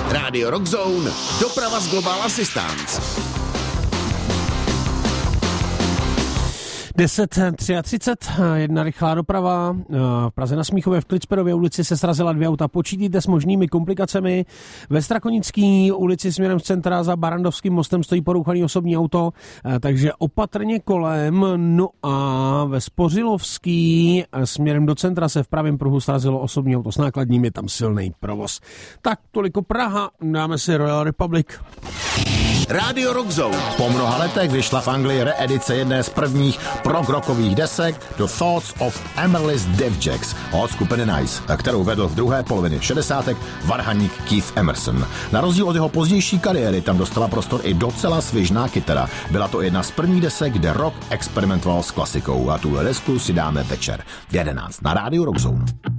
Rádio Rockzone, doprava z Global Assistance. 10:33, jedna rychlá doprava. V Praze na Smíchově v Klicperově ulici se srazila 2 auta. Počítejte s možnými komplikacemi. Ve Strakonické ulici směrem z centra za Barandovským mostem stojí porouchaný osobní auto, takže opatrně kolem. No a ve Spořilovský směrem do centra se v pravém pruhu srazilo osobní auto s nákladním, je tam silný provoz. Tak toliko Praha, dáme si Royal Republic. Rádio Rockzone. Po mnoha letech vyšla v Anglii reedice jedné z prvních prog-rockových desek The Thoughts of Amaryllis Devjacks od skupiny Nice, kterou vedl v druhé polovině 60. varhaník Keith Emerson. Na rozdíl od jeho pozdější kariéry tam dostala prostor i docela svižná kytara. Byla to jedna z prvních desek, kde rock experimentoval s klasikou a tuhle desku si dáme večer v 11 na Rádiu Rockzone.